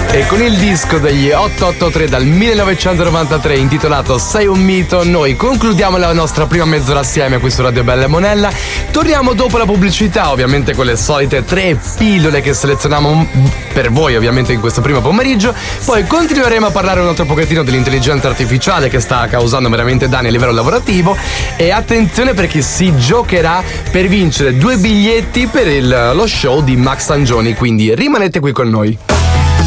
E con il disco degli 883 dal 1993 intitolato Sei un mito, noi concludiamo la nostra prima mezz'ora assieme qui su Radio Bella e Monella. Torniamo dopo la pubblicità, ovviamente con le solite 3 pillole che selezioniamo per voi ovviamente in questo primo pomeriggio. Poi continueremo a parlare un altro pochettino dell'intelligenza artificiale che sta causando veramente danni a livello lavorativo. E attenzione perché si giocherà per vincere 2 biglietti per lo show di Max Sangioni, quindi rimanete qui con noi.